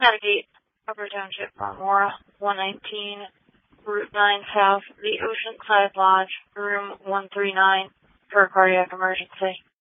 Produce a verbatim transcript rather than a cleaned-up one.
Navigate Upper Township, Mora, one nineteen, Route nine South, the Oceanside Lodge, room one three nine, for a cardiac emergency.